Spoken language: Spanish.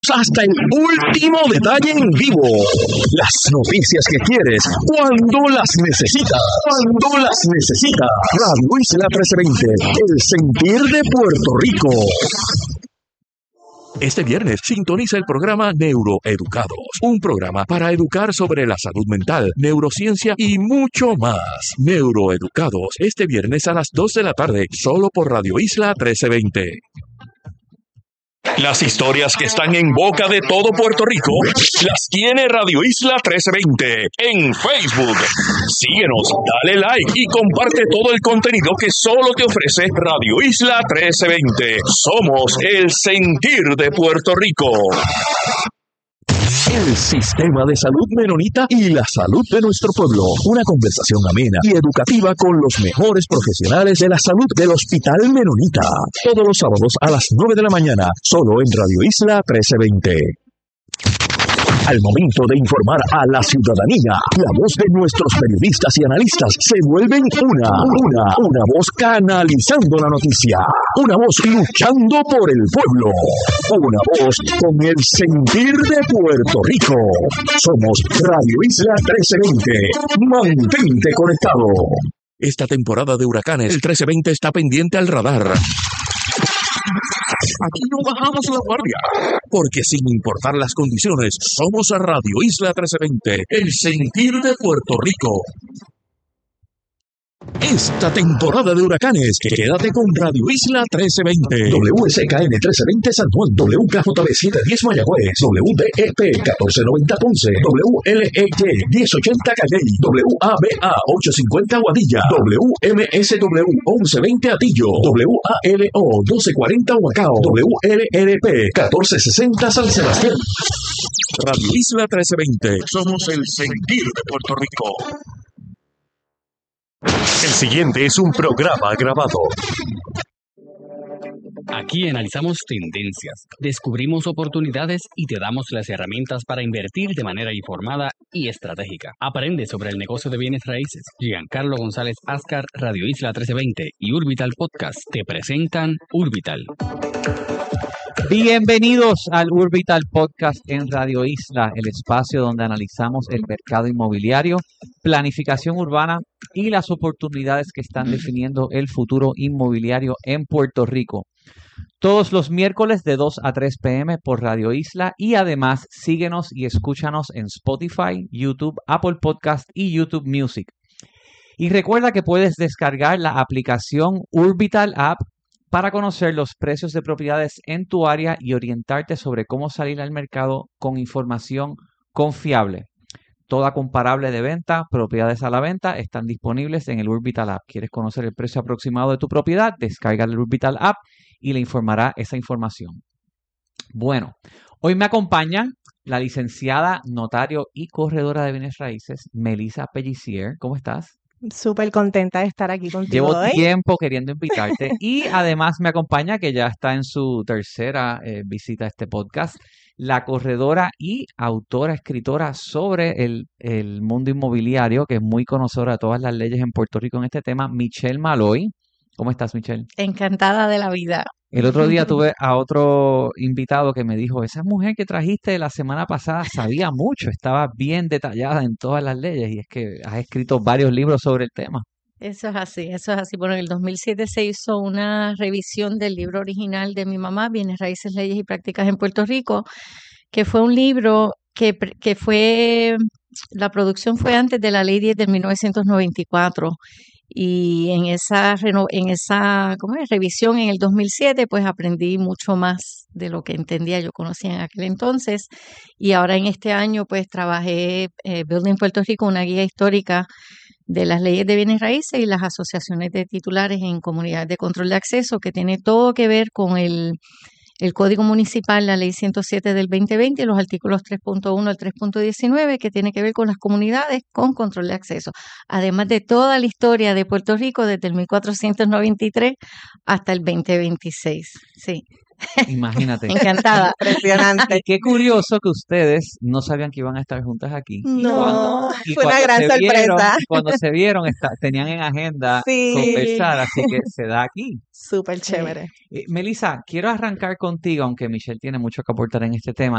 hasta el último detalle en vivo. Las noticias que quieres, cuando las necesitas. Radio Isla 1320, el sentir de Puerto Rico. Este viernes sintoniza el programa Neuroeducados, un programa para educar sobre la salud mental, neurociencia y mucho más. Neuroeducados, este viernes a las 2 de la tarde, solo por Radio Isla 1320. Las historias que están en boca de todo Puerto Rico las tiene Radio Isla 1320 en Facebook. Síguenos, dale like y comparte todo el contenido que solo te ofrece Radio Isla 1320. Somos el sentir de Puerto Rico. El sistema de salud menonita y la salud de nuestro pueblo. Una conversación amena y educativa con los mejores profesionales de la salud del Hospital Menonita. Todos los sábados a las 9 de la mañana, solo en Radio Isla 1320. Al momento de informar a la ciudadanía, la voz de nuestros periodistas y analistas se vuelven una voz canalizando la noticia, una voz luchando por el pueblo, una voz con el sentir de Puerto Rico. Somos Radio Isla 1320. Mantente conectado. Esta temporada de huracanes, el 1320 está pendiente al radar. Aquí no bajamos la guardia, porque sin importar las condiciones, somos a Radio Isla 1320, el sentir de Puerto Rico. Esta temporada de huracanes, quédate con Radio Isla 1320. WSKN 1320 San Juan, WKJB 710 Mayagüez, WDEP 1490 Ponce, WLEY 1080 Calley, WABA 850 Guadilla, WMSW 1120 Atillo, WALO 1240 Humacao, WLRP 1460 San Sebastián. Radio Isla 1320, somos el sentir de Puerto Rico. El siguiente es un programa grabado. Aquí analizamos tendencias, descubrimos oportunidades y te damos las herramientas para invertir de manera informada y estratégica. Aprende sobre el negocio de bienes raíces. Giancarlo González Ascar, Radio Isla 1320 y Urbital Podcast te presentan Urbital. Bienvenidos al Urbital Podcast en Radio Isla, el espacio donde analizamos el mercado inmobiliario, planificación urbana y las oportunidades que están definiendo el futuro inmobiliario en Puerto Rico. Todos los miércoles de 2 a 3 p.m. por Radio Isla y además síguenos y escúchanos en Spotify, YouTube, Apple Podcast y YouTube Music. Y recuerda que puedes descargar la aplicación Urbital App para conocer los precios de propiedades en tu área y orientarte sobre cómo salir al mercado con información confiable. Toda comparable de venta, propiedades a la venta, están disponibles en el Urbital App. ¿Quieres conocer el precio aproximado de tu propiedad? Descarga el Urbital App y le informará esa información. Bueno, hoy me acompaña la licenciada, notario y corredora de bienes raíces, Melissa Pellicier. ¿Cómo estás? Súper contenta de estar aquí contigo Llevo hoy. tiempo queriendo invitarte y además me acompaña, que ya está en su tercera visita a este podcast, la corredora y autora, escritora sobre el mundo inmobiliario, que es muy conocedora de todas las leyes en Puerto Rico en este tema, Michelle Maloy. ¿Cómo estás, Michelle? Encantada de la vida. El otro día tuve a otro invitado que me dijo, esa mujer que trajiste la semana pasada sabía mucho, estaba bien detallada en todas las leyes, y es que has escrito varios libros sobre el tema. Eso es así, eso es así. Bueno, en el 2007 se hizo una revisión del libro original de mi mamá, Bienes Raíces, Leyes y Prácticas en Puerto Rico, que fue un libro que fue, la producción fue antes de la Ley 10 de 1994. Y en esa revisión en el 2007, pues aprendí mucho más de lo que entendía, yo conocía en aquel entonces. Y ahora en este año, pues trabajé Building Puerto Rico, una guía histórica de las leyes de bienes raíces y las asociaciones de titulares en comunidades de control de acceso, que tiene todo que ver con el Código Municipal, la Ley 107 del 2020 y los artículos 3.1 al 3.19, que tiene que ver con las comunidades con control de acceso, además de toda la historia de Puerto Rico desde el 1493 hasta el 2026. Sí. Imagínate. Encantada. Impresionante. Y qué curioso que ustedes no sabían que iban a estar juntas aquí. No, Y fue una cuando gran se vieron- sorpresa. Cuando se vieron, tenían en agenda Sí. conversar, así que se da aquí. Súper chévere. Melissa, quiero arrancar contigo, aunque Michelle tiene mucho que aportar en este tema.